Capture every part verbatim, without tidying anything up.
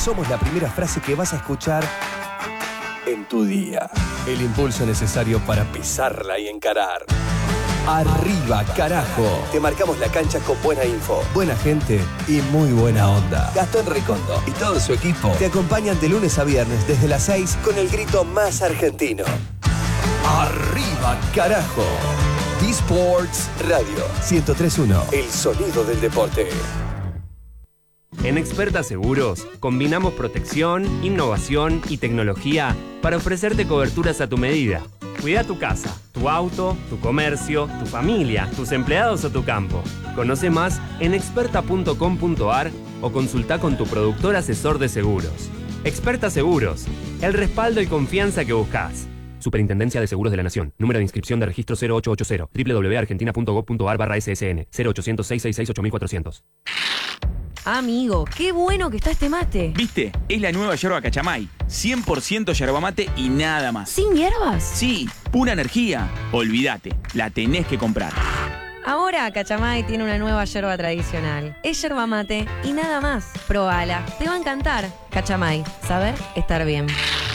somos la primera frase que vas a escuchar en tu día. El impulso necesario para pisarla y encarar. Arriba, carajo. Te marcamos la cancha con buena info, buena gente y muy buena onda. Gastón Recondo y todo su equipo te acompañan de lunes a viernes desde las seis con el grito más argentino. Arriba, carajo. D-Sports Radio ciento tres punto uno. El sonido del deporte. En Experta Seguros, combinamos protección, innovación y tecnología para ofrecerte coberturas a tu medida. Cuida tu casa, tu auto, tu comercio, tu familia, tus empleados o tu campo. Conoce más en experta punto com punto a r o consulta con tu productor asesor de seguros. Experta Seguros, el respaldo y confianza que buscas. Superintendencia de Seguros de la Nación. Número de inscripción de registro cero ocho ocho cero. doble u doble u doble u punto argentina punto gob punto a r barra S S N. cero ochocientos, seiscientos sesenta y seis, ocho mil cuatrocientos. Amigo, qué bueno que está este mate. ¿Viste? Es la nueva yerba Cachamay. cien por ciento yerba mate y nada más. ¿Sin hierbas? Sí, pura energía. Olvídate, la tenés que comprar. Ahora Cachamay tiene una nueva yerba tradicional. Es yerba mate y nada más. Probala, te va a encantar. Cachamay, saber estar bien.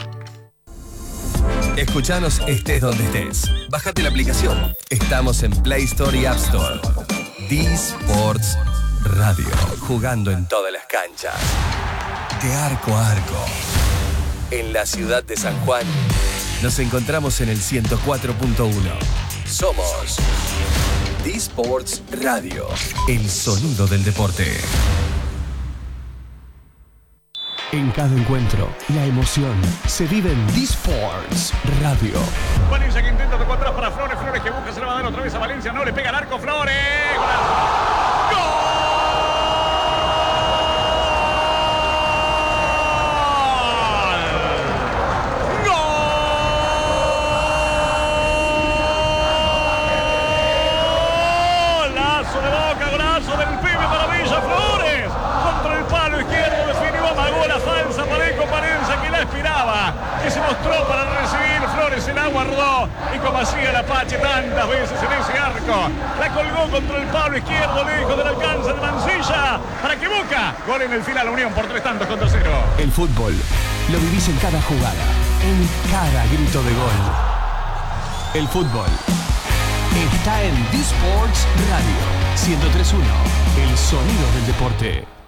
Escuchanos estés donde estés. Bájate la aplicación. Estamos en Play Store y App Store. D-Sports Radio. Jugando en todas las canchas. De arco a arco. En la ciudad de San Juan. Nos encontramos en el ciento cuatro punto uno. Somos D-Sports Radio. El sonido del deporte. En cada encuentro, la emoción se vive en D-Sports Radio. Valencia que intenta tocar atrás para Flores. Flores que busca, se le va a dar otra vez a Valencia. No le pega al arco, Flores. ¡Gol! Que se mostró para recibir Flores, el agua rodó y como hacía el Apache tantas veces en ese arco, la colgó contra el palo izquierdo, lejos del alcance de Mancilla, para que Boca gol en el final a Unión por tres tantos contra cero. El fútbol lo vivís en cada jugada, en cada grito de gol. El fútbol está en D-Sports Radio ciento tres punto uno, el sonido del deporte.